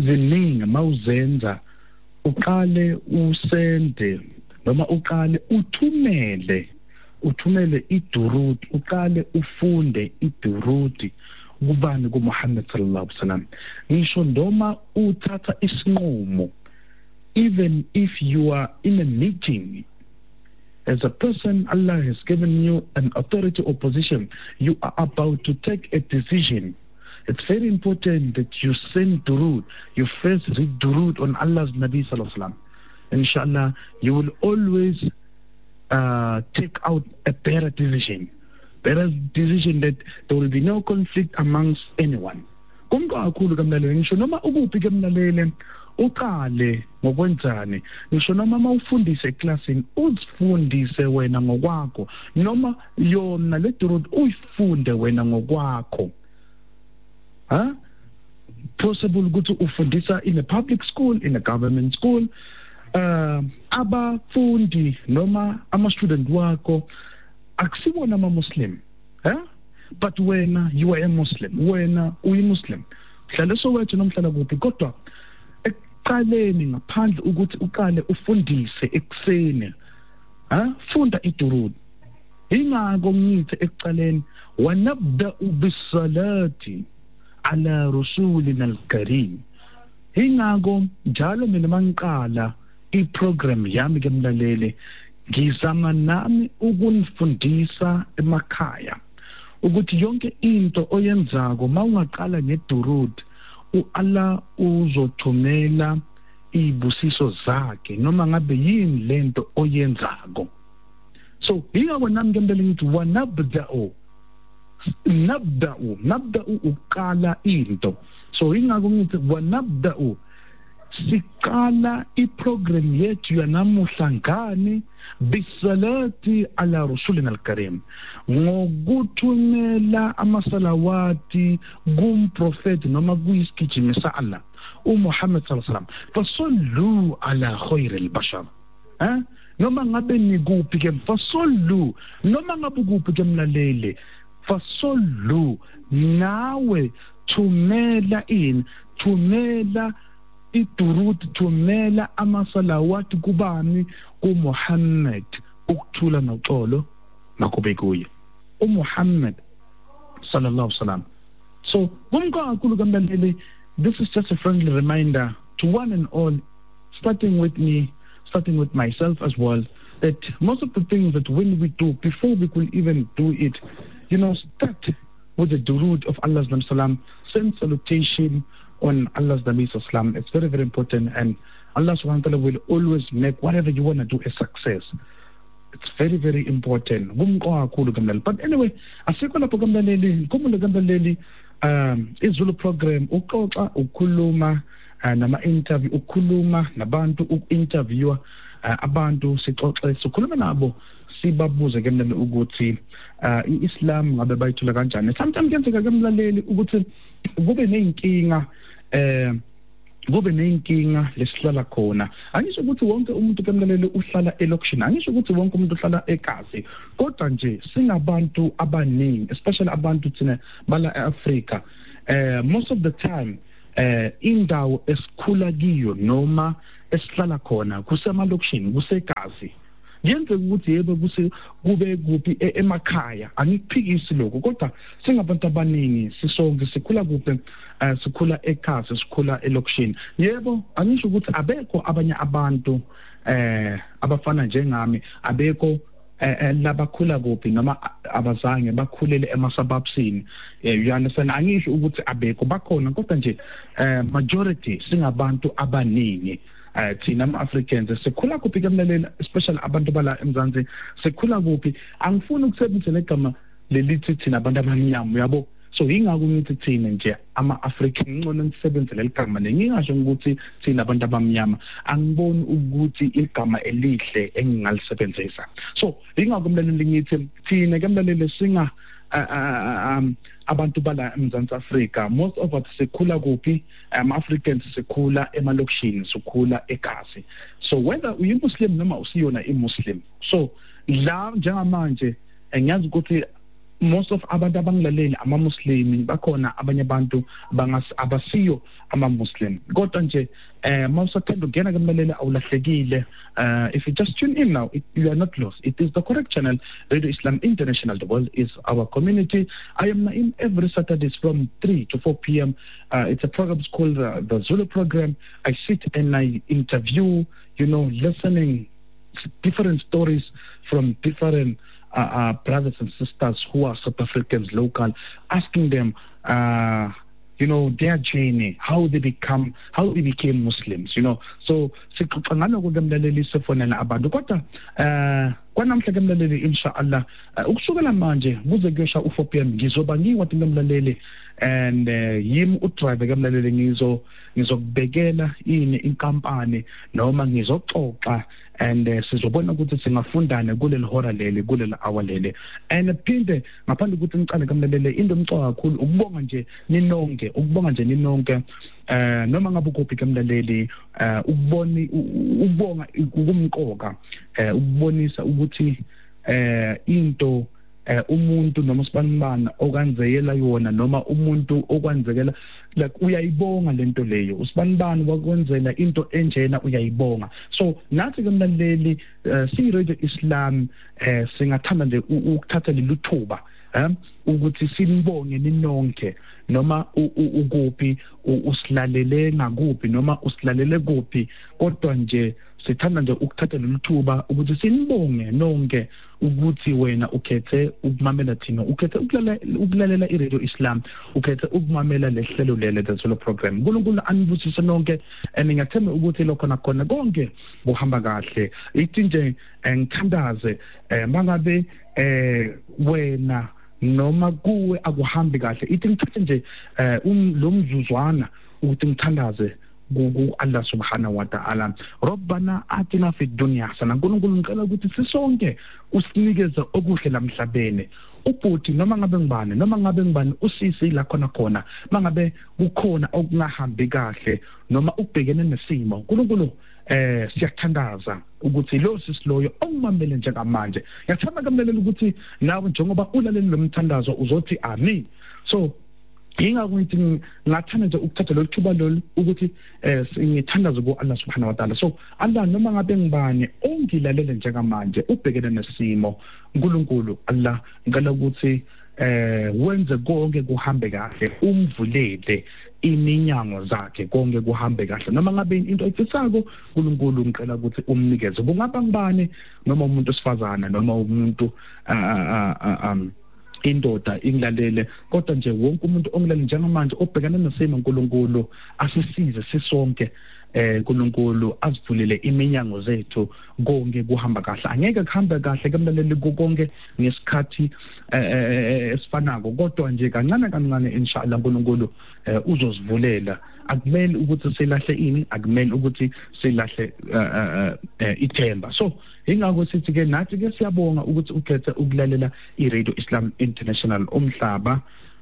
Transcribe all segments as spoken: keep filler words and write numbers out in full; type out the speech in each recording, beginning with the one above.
ziningi mawuzenza uqale usende noma uqale uthumele uthumele idurud uqale ufunde idurud kubani kuMuhammad sallallahu alaihi wasallam ngisho ndoma uthatha isinqumo even if you are in a meeting as a person Allah has given you an authority or position you are about to take a decision. It's very important that you send durud. You first read durud on Allah's Nabi sallallahu alaihi wasallam. Inshallah, you will always uh, take out a better decision. Better decision that there will be no conflict amongst anyone. Kumka akulu kamlalele ngisho noma ukuphi kamlalele uqale ngokwenzani ngisho noma mawufundise eclassini uzifundise wena ngokwakho noma yona le durud uyifunde wena ngokwakho. Huh? Possible ukuthi ufundisa in a public school, in a government school, uh, abafundi noma ama-student wakho akusibona ama-Muslim, huh? But wena you are a Muslim, wena uyi-Muslim, hlala Soweto noma hlala kuphi kodwa eqaleni ngaphandle ukuthi uqale ufundise ekuseni, huh? Funda idurud. Ingako ngithi ekuqaleni wanabda'u bis-salati ala rasulina al-karim. Ingako njalo mina mangiqala iprogram yami ke mlalele ngizama nami ukunifundisa emakhaya ukuthi yonke into oyenzako mawungaqala ngedurud uAllah uzothumela ibusiso zakhe noma ngabe yini lento oyenzako. So ingako nami ke mlalele ngithi wanabda'u nabda'u nabda'u uqala into. So ingako ngithi wanabda'u siqala iprogram yethu yanamuhla ngani bisalati ala rasulina al-karim ngokuthumela amasalawati kumprofeti noma kuyisigijimi sa Allah uMuhammad sallallahu alaihi wasallam fasallu ala khairil bashar. Eh noma ngabe nikuphi ke fasallu noma ngabe kuphi ke mlalele fasallu nawe thumela in thumela idurud thumela amasalawati kubani kuMuhammad ukuthula noxolo makube kuye uMuhammad sallallahu alaihi wasallam. So kumkakhulu kamlaleli, this is just a friendly reminder to one and all, starting with me, starting with myself as well, that most of the things that when we do, before we could even do it, you know, start with the durud of Allah's Nabi Sallam, send salutation on Allah's Nabi Sallam. It's very, very important, and Allah subhanahu wa ta'ala will always make whatever you want to do a success. It's very, very important. But anyway, asikho lapho kamlaleli, kumule kamlaleli, um izulu program uxoxa ukhuluma nama interview ukhuluma nabantu uinterviewer abantu sixoxe sikhuluma nabo sibabuze ke mlaleli ukuthi iIslam ngabe bayithola kanjani. Sometimes kuyenzeka ke mlaleli ukuthi kube nenkinga eh kube nenkinga lesihlala khona. Angisho ukuthi wonke umuntu kemlaleli uhlala elokishini, angisho ukuthi wonke umuntu uhlala eKazi, kodwa nje singabantu abaningi, especially abantu thina bala eAfrica, eh most of the time eh indawo esikhula kiyo noma esihlala khona kusemalokishini kuseKazi. Yenze ukuthi yebo kuse kube kuphi emakhaya, angikuphikisi lokho, kodwa singabantu abaningi sisonke sikhula kuphi, sikhula eKazi, sikhula elokishini. Yebo angisho ukuthi abekho abanye abantu eh abafana njengami, abekho labakhula kuphi noma abazange bakhulele emasababsini. You understand? Angisho ukuthi abekho bakhona, kodwa nje majority singabantu abaningi. Uh, thina ama-Africans sikhula kuphi ke mlaleli, especially abantu bala eMzansi sikhula kuphi. Angifuni ukusebenzisa legama lelithi thina abantu abamnyama, yabo. So ingako ngithi thina nje ama-African ngcono nisebenzele ligama nengingasho ukuthi thina abantu abamnyama, angiboni ukuthi igama elihle engingalisebenzisa. So ingako mlaleli ngithi thina ke mlaleli singa um abantu bala eMzansi Africa, most of us sikhula kuphi, ama-Africans sikhula emalokishini, sikhula eKazi. So whether uyi-Muslim noma usiyona i-Muslim, so la njengamanje ngiyazi ukuthi most of abantu abangilaleli ama-Muslim bakhona abanye abantu abasiyo ama-Muslim kodwa nje eh mawusathanda ukungena kumlaleli awulahlekile. Uh, if you just tune in now, it, you are not lost. It is the correct channel, Radio Islam International. The world is our community. I am Naim every Saturdays from three to four p.m. Uh, it's a program called uh, the Zulu Program. I sit and I interview, you know, listening different stories from different uh, uh, brothers and sisters who are South Africans, local, asking them, uh, you know, their journey, how they become, how they became Muslims, you know. So, sikangana kugemlaleli sefonela abantu kodwa eh kwanamhla kemlaleli inshallah ukusukela manje kuze kuyosha u four p.m. ngizoba ngiwathi ngemlaleli and yimi udriver kemlaleli ngizo ngizokubekela ini inkampani noma ngizoxoxa and uh, sizobona ukuthi singafundana kuleli hora leli kuleli hour leli and phinde ngaphandle ukuthi ngicane kamlalele into emcoka kakhulu ukubonga nje ninonke ukubonga nje ninonke eh noma ngabe ukuphi kamlaleli eh ukuboni ukubonga ukumqoka eh ukubonisa ukuthi eh into eh umuntu noma sibanibana okanzekela yona noma umuntu okwanzekela like uyayibonga lento leyo usibanibani wakwenzela into enjena uyayibonga. So nathi kumlaleli si Radio Islam eh singathanda nje ukuthatha leluthuba eh ukuthi sinibonge ninonke noma ukuphi usilalele ngakuphi noma usilalele kuphi kodwa nje sithanda nje ukuthatha leluthuba ukuthi sinibonge nonke ukuthi wena ukhethe ukumamela thina ukhethe ukulalela iRadio Islam ukhethe ukumamela lehlelo lele the Zulu Program. uNkulunkulu anibusise nonke and ngiyathemba ukuthi lokho nakhona konke kuhamba kahle. Ithi nje ngithandaze mangabe eh wena noma kuwe akuhambi kahle ithi ngithathe nje lo mzuzwana ukuthi ngithandaze ku Allah subhanahu wa ta'ala. Rabbana atina fid dunya hasana. uNkulunkulu ngicela ukuthi sisonke usinikeze okuhle lamhlabeni ubhuti noma ngabe ngibane noma ngabe ngibani usisi la khona khona mangabe kukhona okungahambi kahle noma ubhekene nesimo uNkulunkulu eh siyathandaza ukuthi lo sisiloyo ongimamele njengamanje. Ngiyathanda kamlelela ukuthi nawe njengoba ulaleli lomthandazo uzothi amen. So ingakuthi ngathanda nje ukuthatha lo thuba lolu ukuthi eh ngithandaze ku Allah subhanahu wa ta'ala. So Allah noma ngabe ngibani ongilalele njengamanje ubhekene nesimo uNkulunkulu Allah ngicela ukuthi eh wenze konke kuhambe kahle umvulele iminyango zakhe konke kuhambe kahle noma ngabe into ayifisako uNkulunkulu ngicela ukuthi umnikeze kungaba ngibane noma umuntu osifazana noma umuntu um indoda ingilalele kodwa nje wonke umuntu ongilalele njengamanje obhekana nesimo uNkulunkulu asisize sisonke eh uNkulunkulu asivulele iminyango zethu konke kuhamba kahle. Angeke kuhambe kahle kumlaleli konke ngesikhathi esifanako kodwa nje kancane kancane inshallah uNkulunkulu uzosivulela. Akumele ukuthi silahle ini akumele ukuthi silahle ithemba. So ingakho sithi ke nathi ke siyabonga ukuthi ukhethe ukulalela iRadio Islam International umhlaba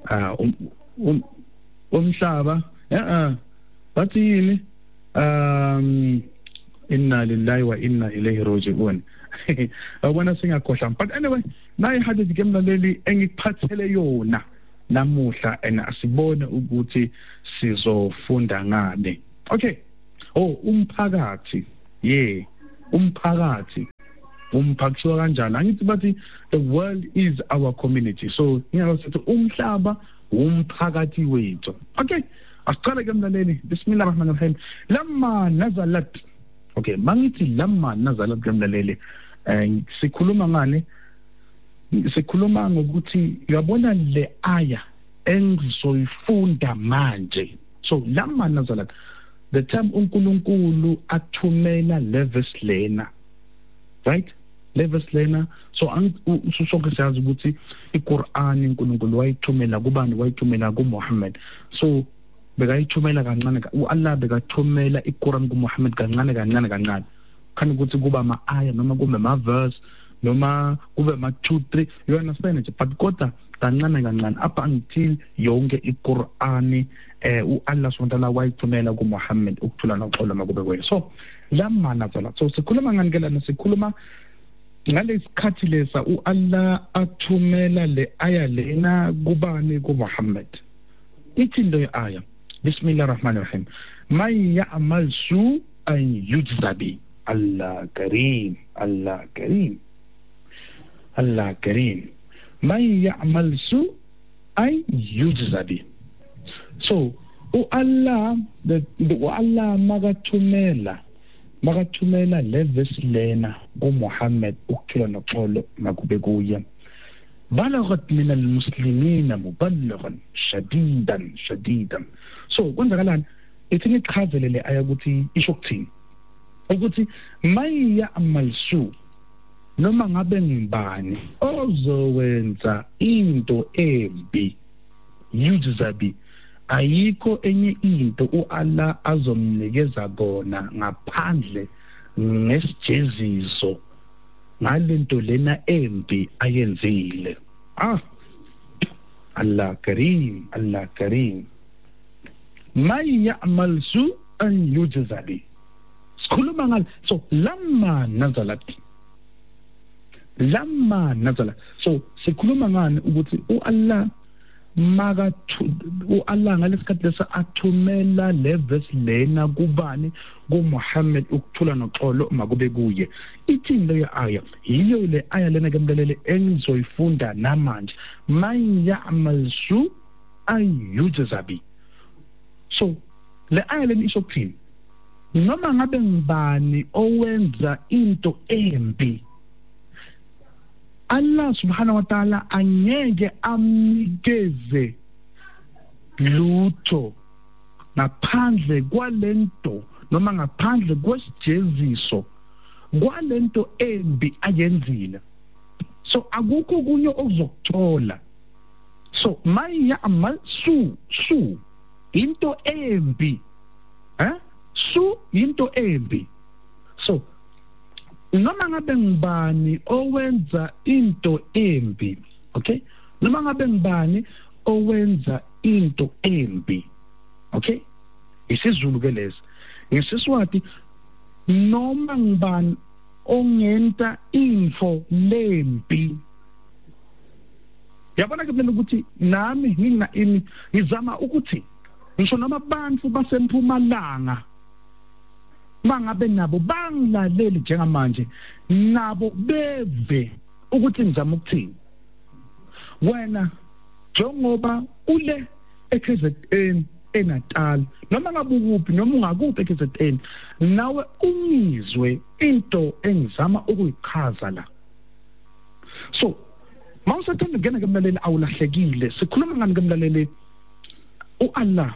umhlaba eh bathi yini um inna lillahi wa inna ilayhi raji'un. Awubona singakhohlwa but anyway nayi hadith ke mlaleli engikuphathele yona namuhla and asibone ukuthi sizofunda ngane. Okay. Oh umphakathi yeah umphakathi umphakathi kanjani angithi bathi the world is our community. So ngiyasithi umhlaba umphakathi wethu. Okay. Asiqale ke mlaleli bismillahirrahmanirrahim lamma nazalat. Okay mangithi lamma nazalat ke mlaleli eh sikhuluma ngane sikhuluma ngokuthi uyabona le aya engizoyifunda manje. So lamma nazalat the time uNkulunkulu athumela levis lena right levis lena so usosonke siyazi ukuthi iQur'an uNkulunkulu wayithumela kubani wayithumela kuMuhammad. So bekayithumela kancane uAllah bekathumela iQur'an kuMuhammad kancane kancane kancane khani ukuthi kuba ama aya noma kube ama verse noma kube ama two three you understand nje but kodwa kancane kancane up until yonke iQur'ani eh uAllah subhanahu wa ta'ala wayithumela kuMuhammad ukuthula noxolo makube kwena. So lamana tsala so sikhuluma ngani ke lana sikhuluma ngalesikhathi lesa uAllah athumela le aya lena kubani kuMuhammad ithi le aya bismillahir rahmanir rahim may ya'mal su an yujza bi Allah karim Allah karim Allah karim may ya'mal su ay yujza bi. So uAllah the uAllah magathumela magathumela le verse lena uMuhammad ukuthula noxolo makube kuye balaghat min almuslimin muballighan shadidan shadidan. So kwenzakalani ithi ngichazele le aya ukuthi isho ukuthini ukuthi may ya'mal su noma ngabe ngibani ozowenza into embi yujzabi ayikho enye into uAllah azomnikeza kona ngaphandle ngesijeziso ngalento lena embi ayenzile. Ah Allah karim Allah karim may ya'mal su an yujzabi. Sikhuluma ngal so lamma nazalat lamma nazala so sikhuluma ngani ukuthi uAllah maka uAllah ngalesikhathi lesa athumela le verse lena kubani kuMuhammad ukuthula noxolo makube kuye ithi le aya yiyo le aya lena kemlelele engizoyifunda namanje may ya'mal su ay yujzabi. So le aya lena isho ukuthini noma ngabe ngibani owenza into embi Allah subhanahu wa ta'ala angeke amnikeze lutho ngaphandle kwalento noma ngaphandle kwesijeziso kwalento embi ayenzile. So akukho kunye okuzokuthola. So may ya'mal su su into embi eh su into embi. So noma ngabe ngibani owenza into embi okay noma ngabe ngibani owenza into embi okay isizulu ke lesi ngesiswati noma ngibani ongenta info lembi yabona ke mina ukuthi nami ngina ini ngizama ukuthi ngisho noma abantu basempumalanga mangabe nabo bangilaleli njengamanje nabo beve ukuthi ngizama ukuthini wena njengoba ule eK Z N eNatal noma ngabe ukuphi noma ungakuphi eK Z N nawe ungizwe into engizama ukuyichaza la. So mawusathanda ngena kumlaleli awulahlekile sikhuluma ngani kumlaleli uAllah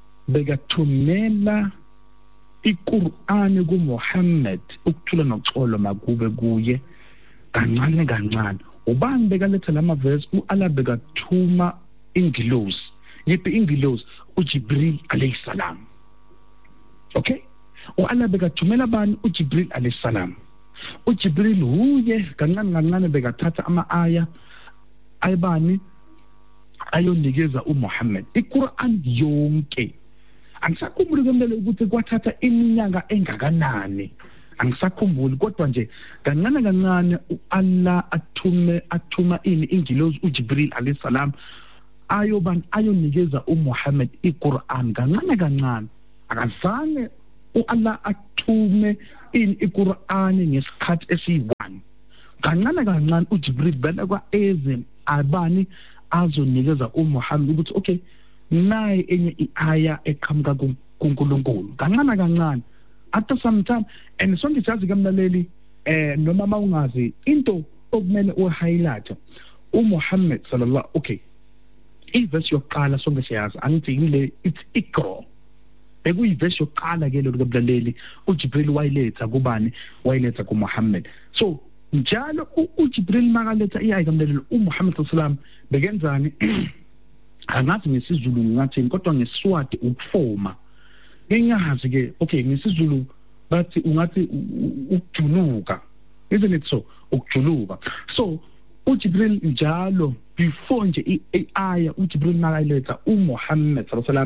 bekathumela iQur'ani kuMuhammad ukuthula noxolo makube kuye kancane kancane ubani bekaletha lama verse uAllah bekathuma ingilosi yipi ingilosi uJibril alayhi salam okay uAllah bekathumela bani uJibril alayhi salam uJibril huye kancane kancane bekathatha ama aya ayibani ayonikeza uMuhammad iQur'an yonke. Angisakhumbuli kumele ukuthi kwathatha iminyaka engakanani angisakhumbuli kodwa nje kancane kancane uAllah athume athuma ini ingilosi uJibril alayhi salam ayoban ayonikeza uMuhammad iQur'an kancane kancane akazange uAllah athume ini iQur'an ngesikhathi esiyi-one kancane kancane uJibril bela kwa eze abani azonikeza uMuhammad ukuthi okay naye enye iaya eqhamuka kuNkulunkulu kancane kancane after some time and sonke siyazi kamlaleli eh noma mawungazi into okumele uhighlight uMuhammad sallallahu okay iverse yokuqala sonke siyazi angithi ile it's ikro bekuyiverse yokuqala ke lo kamlaleli uJibril wayiletha kubani wayiletha kuMuhammad. So njalo uJibril makaletha iaya kamlaleli uMuhammad sallallahu bekenzani angathi ngesizulu ngathi kodwa ngeSwati ukufoma ngingazi ke okay ngesizulu bathi ungathi ukujuluka isn't it so ukujuluka. So uJibril njalo before nje iaya uJibril makayiletha uMuhammad sallallahu alaihi wasallam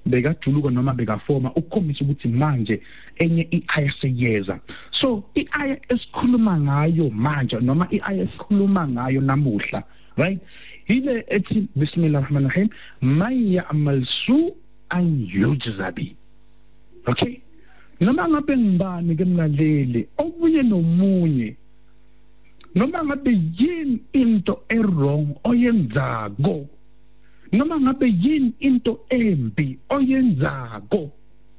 bekajuluka noma bekafoma ukukhombisa ukuthi manje enye iaya seyeza. So iaya esikhuluma ngayo manje noma iaya esikhuluma ngayo namuhla, right? Ile ethi bismillahirrahmanirrahim, man ya'mal su'an yujza bi. Okay? Noma ngabe ngibani ke mlaleli okunye nomunye, noma ngabe yini into errong oyenzako, noma ngabe yini into embi oyenzako,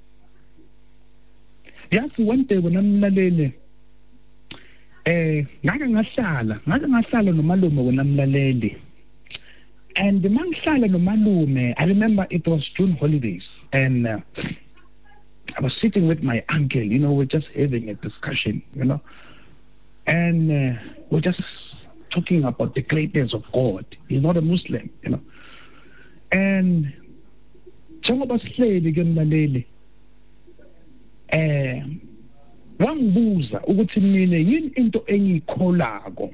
yazi one day wena mlaleli eh ngake ngahlala ngake ngahlala nomalume wena mlaleli, and mangihlala nomalume, I remember it was June holidays, and uh, I was sitting with my uncle, you know, we're just having a discussion, you know, and uh, we're just talking about the greatness of God. He's not a Muslim, you know. And njengoba sihleli ke mlaleli eh wangibuza ukuthi mina yini into engikholako.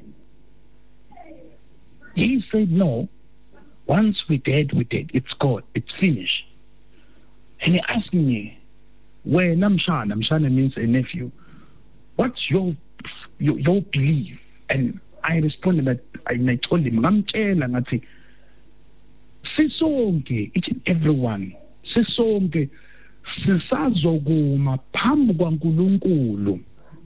He said no, once we did we did, it's God, it's finished. And he asked me, wena mshana, mshana means a nephew, what's your your, your belief? And I responded that I, I told him ngamtshela ngathi sisonke, each and everyone, sisonke sisazokuma phambi kwaNkulunkulu,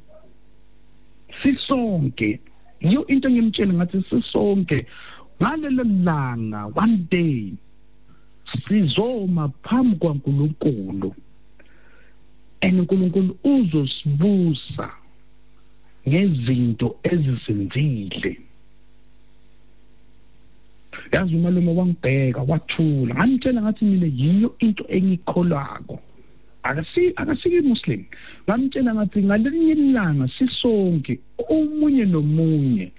sisonke. Iyo into ngimtshela ngathi sisonke ngalelo langa one day sizoma phambi kwaNkulunkulu, and uNkulunkulu uzosibusa ngezinto ezizenzile. Yazi umalume wangibheka wathula, ngantshela ngathi mina yiyo into engikholwako, akasi akasiki Muslim. Ngamtshela ngathi ngalinye ilanga sisonke omunye nomunye,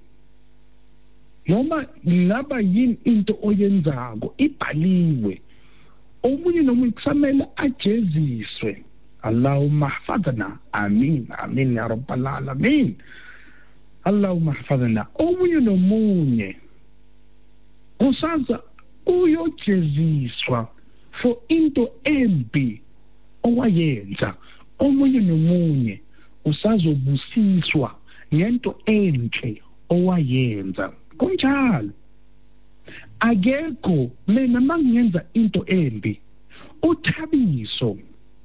noma ngaba yini into oyenzako ibhaliwe, omunye nomunye kusamele ajeziswe. Allahumma hafadhna, amin amin ya rabbal alamin. Allahumma hafadhna, omunye nomunye kusaza uyojeziswa for into embi owayenza, omunye nomunye usazobusiswa ngento enhle owayenza. Kunjalo akekho mina mangenza into embi uthabiso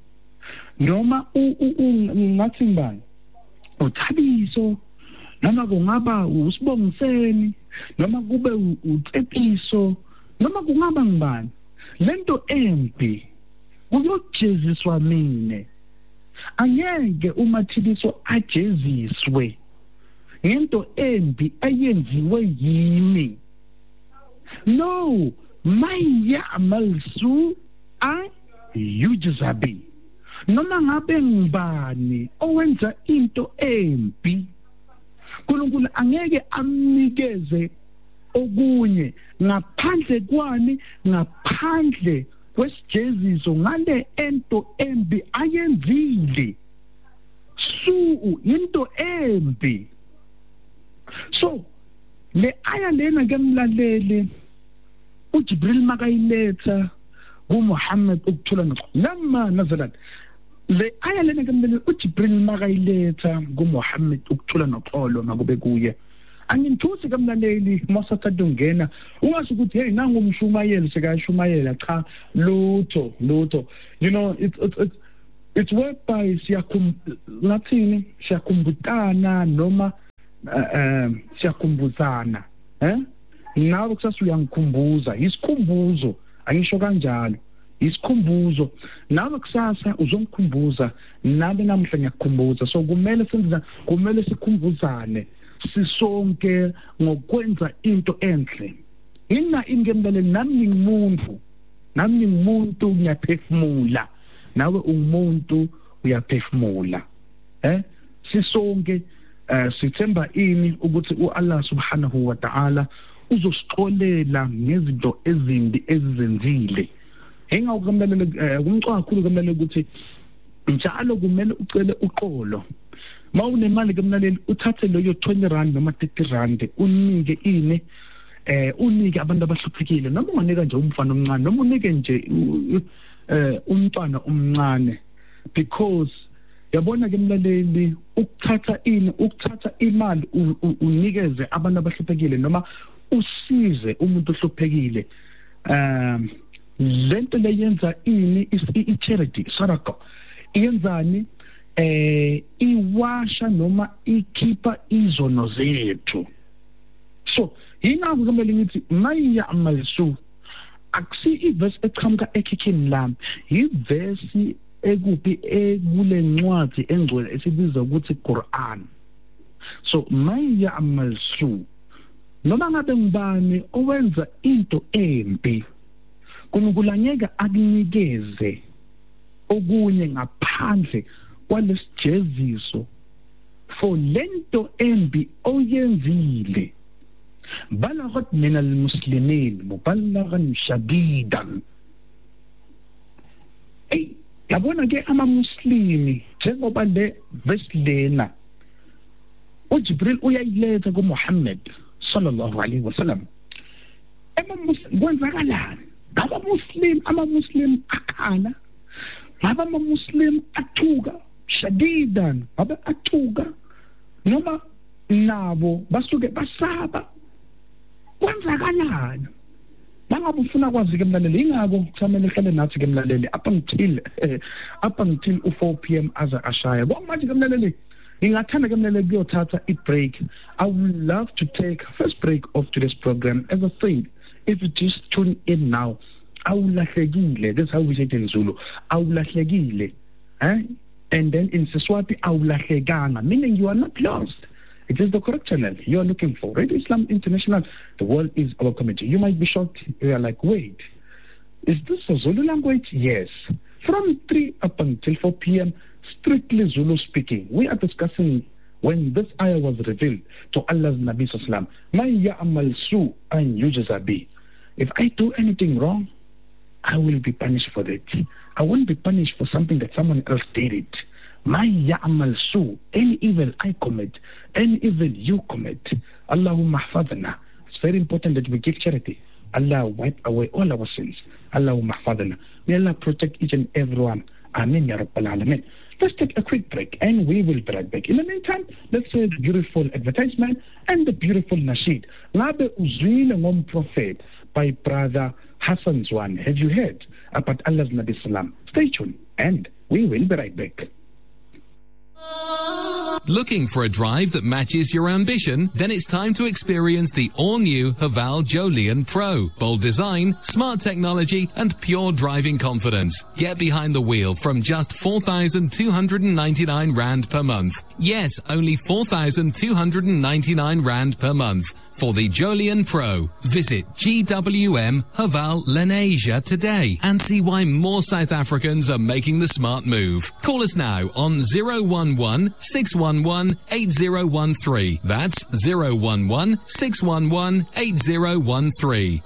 noma ngathi ngibani uthabiso, noma kungaba usibongiseni, noma kube uTepiso, noma kungaba ngibani, lento embi uyojeziswa mine. Angeke uMathibiso ajeziswe ngento embi ayenziwe yimi. No, man ya'mal su'an yujza bi. Noma ngabe ngibani owenza into embi, uNkulunkulu angeke amnikeze okunye ngaphandle kwani, ngaphandle kwesijeziso ngale ento embi ayenzile. Su into embi. So le aya lena ke mlaleli uJibril makayiletha kuMuhammad ukuthula noxolo lama nazalat, le aya lena ke mlaleli uJibril makayiletha kuMuhammad ukuthula noxolo makube kuye, anginthusi ke mlaleli masathatha ungena ungasho ukuthi hey nangu umshumayeli sekayishumayela, cha lutho lutho. You know, it's it's it's it's whereby siyakhum ngathini siyakhumbutana noma eh siyakhumbuzana, eh nawe kusasa uyangikhumbuza, isikhumbuzo, angisho kanjalo, isikhumbuzo. Nawe kusasa uzongikhumbuza, nami namhla ngiyakukhumbuza. So kumele senze, kumele sikhumbuzane sisonke ngokwenza into enhle. Mina ingembele nami ngingumuntu, nami ngingumuntu ngiyaphefumula, nawe ungumuntu uyaphefumula, eh sisonke Uh, sithemba ini ukuthi uAllah subhanahu wa ta'ala uzosixolela ngezinto ezimbi ezizenzile. Engawukumele kumcwa kakhulu kumele ukuthi njalo kumele ucele uqolo. Mawunemali kumlaleli uthathe leyo twenty rand noma thirty rand unike ini eh unike abantu abahluphekile, noma unganika nje umfana omncane, noma unike nje eh umntwana umncane, because yabona ke mlaleli ukuthatha ini ukuthatha imali unikeze abantu abahluphekile noma usize umuntu ohluphekile, um lento leyenza ini i charity sadaqa iyenzani eh iwasha noma ikhipha izono zethu. So yingakho kumele ngithi mayamal su akusi iverse eqhamuka ekhikhini lami, iverse ekuphi ekule ncwadi engcwele esibiza ukuthi Quran. So mayamal su noma ngabe ngibani owenza into embi, kunukulanyeka akunikeze okunye ngaphandle kwalesijeziso for lento embi oyenzile. Balaghat min almuslimin mubalaghan shadidan. Ey yabona ke amamuslimi njengoba le verse lena uJibril uyayiletha kuMuhammad sallallahu alaihi wasallam, emamuslim kwenzakalani ngaba muslim amamuslim akhala, ngaba amamuslim athuka shadidan, ngaba athuka noma nabo basuke basaba, kwenzakalani? Mangabe ufuna kwazi ke mlaleli, ingako kusamele hlale nathi ke mlaleli up until uh, up until u four p m aza ashaya. Kwamanje ke mlaleli ingathanda ke mlaleli kuyothatha i break. I would love to take first break of today's program. As I said, if you just tune in now, awulahlekile. That's how we say it in Zulu. Awulahlekile. Eh? And then in Siswati, awulahlekanga, meaning you are not lost. It is the correct channel you are looking for. Radio Islam International, the world is our community. You might be shocked. You are like, wait, is this a Zulu language? Yes. From three up until four p m, strictly Zulu speaking. We are discussing when this ayah was revealed to Allah's Nabi Sallam. Ma ya'amal su an yujza bi. If I do anything wrong, I will be punished for that. I won't be punished for something that someone else did it. Ma ya'amal su, any evil I commit, any evil you commit, Allahumma hafadhna. It's very important that we give charity. Allah wipe away all our sins. Allahumma hafadhna. May Allah protect each and everyone. Amin ya Rabbal Alameen. Let's take a quick break and we will be right back. In the meantime, let's say the beautiful advertisement and the beautiful nasheed. Labe uzwile ngom prophet by brother Hassan Zwan. Have you heard about Allah's Nabi Sallam? Stay tuned and we will be right back. Looking for a drive that matches your ambition? Then it's time to experience the all-new Haval Jolion Pro. Bold design, smart technology, and pure driving confidence. Get behind the wheel from just four thousand two hundred ninety-nine rand per month. Yes, only four thousand two hundred ninety-nine rand per month. For the Jolion Pro, visit G W M Haval Lenasia today and see why more South Africans are making the smart move. Call us now on zero one one, six one one, eight zero one three. That's zero one one, six one one, eight zero one three.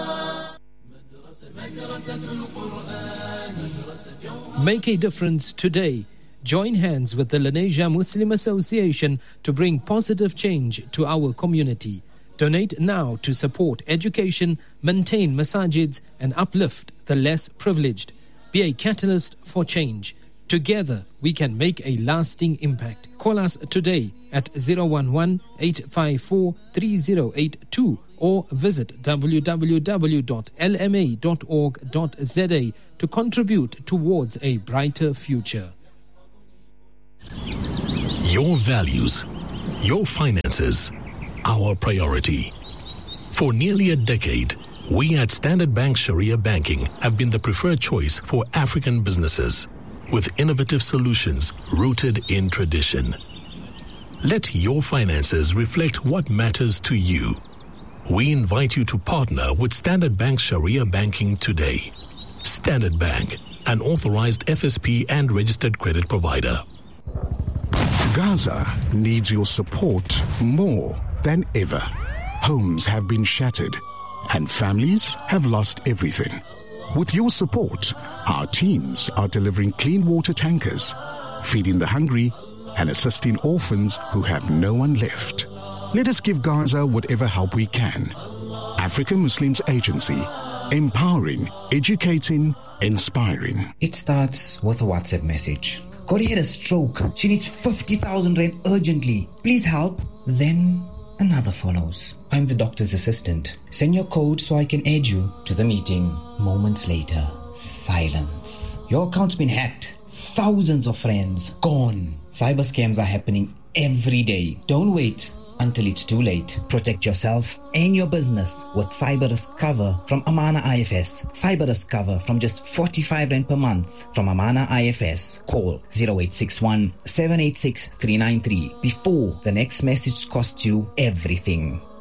Make a difference today. Join hands with the Lenasia Muslim Association to bring positive change to our community. Donate now to support education, maintain masajids, and uplift the less privileged. Be a catalyst for change. Together, we can make a lasting impact. Call us today at zero one one, eight five four, three zero eight two or visit w w w dot l m a dot org dot z a to contribute towards a brighter future. Your values, your finances, our priority. For nearly a decade, we at Standard Bank Sharia Banking have been the preferred choice for African businesses, with innovative solutions rooted in tradition. Let your finances reflect what matters to you. We invite you to partner with Standard Bank Sharia Banking today. Standard Bank, an authorized F S P and registered credit provider. Gaza needs your support more than ever. Homes have been shattered and families have lost everything. With your support, our teams are delivering clean water tankers, feeding the hungry, and assisting orphans who have no one left. Let us give Gaza whatever help we can. African Muslims Agency, Empowering, educating, inspiring. It starts with a WhatsApp message. Corey had a stroke. She needs fifty thousand rand urgently. Please help. Then another follows. I'm the doctor's assistant. Send your code so I can add you to the meeting. Moments later, silence. Your account's been hacked. Thousands of friends gone. Cyber scams are happening every day. Don't wait until it's too late. Protect yourself and your business with cyber risk cover from Amana I F S. Cyber risk cover from just forty-five rand per month from Amana I F S. Call zero eight six one, seven eight six, three nine three before the next message costs you everything.